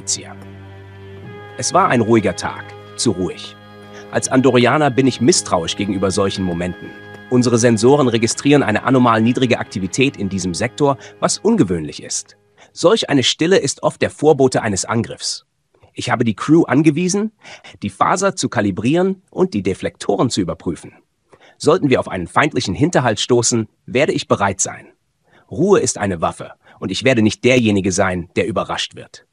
Offizier. Es war ein ruhiger Tag, zu ruhig. Als Andorianer bin ich misstrauisch gegenüber solchen Momenten. Unsere Sensoren registrieren eine anormal niedrige Aktivität in diesem Sektor, was ungewöhnlich ist. Solch eine Stille ist oft der Vorbote eines Angriffs. Ich habe die Crew angewiesen, die Phaser zu kalibrieren und die Deflektoren zu überprüfen. Sollten wir auf einen feindlichen Hinterhalt stoßen, werde ich bereit sein. Ruhe ist eine Waffe und ich werde nicht derjenige sein, der überrascht wird.